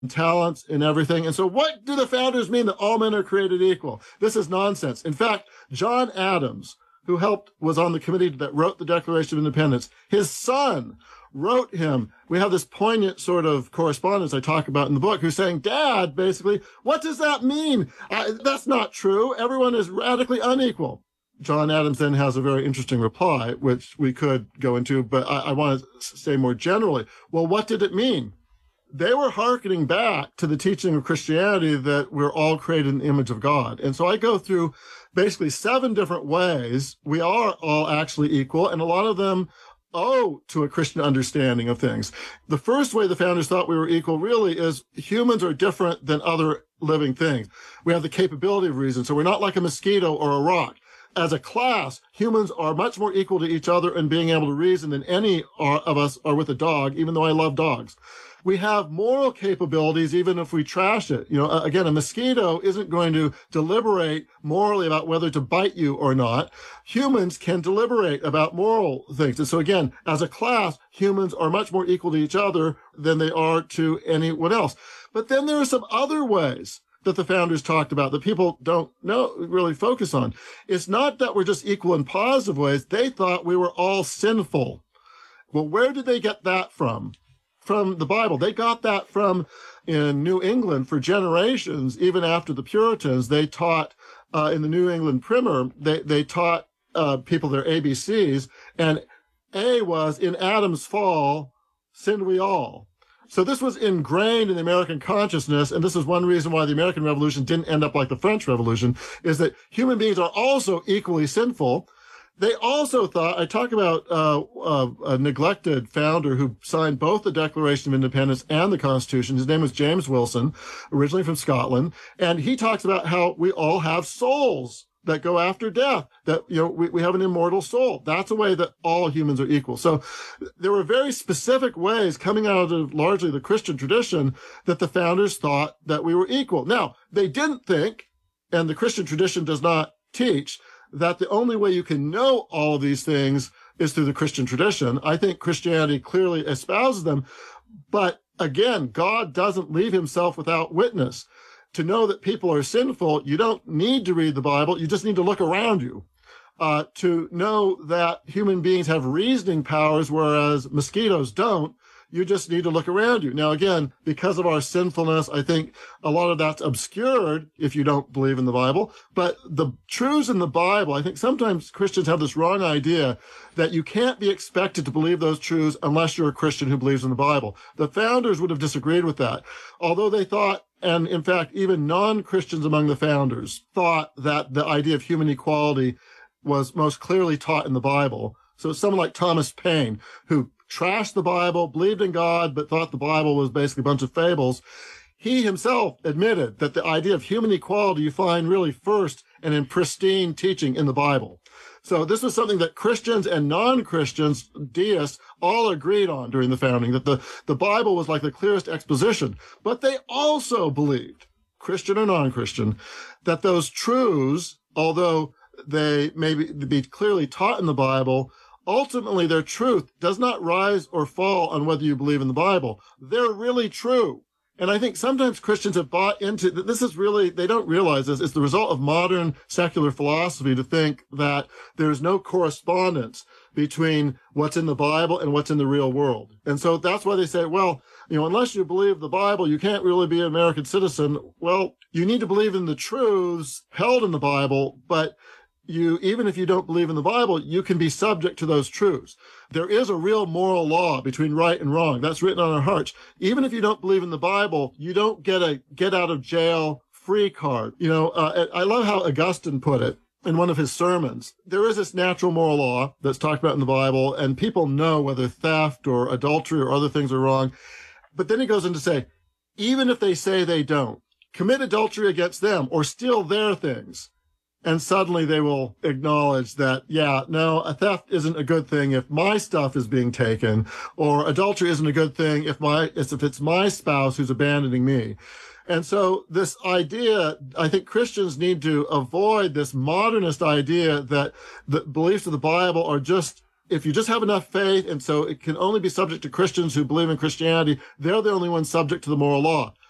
talents and everything. And so what do the founders mean that all men are created equal? This is nonsense. In fact, John Adams, who was on the committee that wrote the Declaration of Independence, his son wrote him. We have this poignant sort of correspondence I talk about in the book, who's saying, Dad, basically, what does that mean? That's not true. Everyone is radically unequal. John Adams then has a very interesting reply, which we could go into, but I want to say more generally, well, what did it mean? They were hearkening back to the teaching of Christianity that we're all created in the image of God. And so I go through basically 7 different ways we are all actually equal, and a lot of them owe to a Christian understanding of things. The first way the founders thought we were equal really is humans are different than other living things. We have the capability of reason, so we're not like a mosquito or a rock. As a class, humans are much more equal to each other in being able to reason than any of us are with a dog, even though I love dogs. We have moral capabilities even if we trash it. Again, a mosquito isn't going to deliberate morally about whether to bite you or not. Humans can deliberate about moral things. And so again, as a class, humans are much more equal to each other than they are to anyone else. But then there are some other ways that the founders talked about that people don't really focus on. It's not that we're just equal in positive ways. They thought we were all sinful. Well, where did they get that from? From the Bible. They got that from in New England for generations, even after the Puritans. They taught in the New England Primer, they taught people their ABCs, and A was, in Adam's fall, sinned we all. So this was ingrained in the American consciousness, and this is one reason why the American Revolution didn't end up like the French Revolution, is that human beings are also equally sinful. They also thought, I talk about a neglected founder who signed both the Declaration of Independence and the Constitution. His name was James Wilson, originally from Scotland. And he talks about how we all have souls that go after death, that, we have an immortal soul. That's a way that all humans are equal. So there were very specific ways coming out of largely the Christian tradition that the founders thought that we were equal. Now, they didn't think, and the Christian tradition does not teach, that the only way you can know all of these things is through the Christian tradition. I think Christianity clearly espouses them. But again, God doesn't leave himself without witness. To know that people are sinful, you don't need to read the Bible. You just need to look around you. To know that human beings have reasoning powers, whereas mosquitoes don't, you just need to look around you. Now, again, because of our sinfulness, I think a lot of that's obscured if you don't believe in the Bible. But the truths in the Bible, I think sometimes Christians have this wrong idea that you can't be expected to believe those truths unless you're a Christian who believes in the Bible. The founders would have disagreed with that. Although they thought, and in fact, even non-Christians among the founders thought that the idea of human equality was most clearly taught in the Bible. So someone like Thomas Paine, who trashed the Bible, believed in God, but thought the Bible was basically a bunch of fables. He himself admitted that the idea of human equality you find really first and in pristine teaching in the Bible. So this was something that Christians and non-Christians, deists, all agreed on during the founding, that the Bible was like the clearest exposition. But they also believed, Christian or non-Christian, that those truths, although they may be clearly taught in the Bible, ultimately their truth does not rise or fall on whether you believe in the Bible. They're really true. And I think sometimes Christians have bought into that. This is really, they don't realize this. It's the result of modern secular philosophy to think that there's no correspondence between what's in the Bible and what's in the real world. And so that's why they say, well, unless you believe the Bible, you can't really be an American citizen. Well, you need to believe in the truths held in the Bible, but even if you don't believe in the Bible, you can be subject to those truths. There is a real moral law between right and wrong. That's written on our hearts. Even if you don't believe in the Bible, you don't get a get out of jail free card. I love how Augustine put it in one of his sermons. There is this natural moral law that's talked about in the Bible, and people know whether theft or adultery or other things are wrong. But then he goes on to say, even if they say they don't, commit adultery against them or steal their things, and suddenly they will acknowledge that, a theft isn't a good thing if my stuff is being taken, or adultery isn't a good thing if it's my spouse who's abandoning me. And so this idea, I think Christians need to avoid this modernist idea that the beliefs of the Bible are just, if you just have enough faith, and so it can only be subject to Christians who believe in Christianity, they're the only ones subject to the moral law.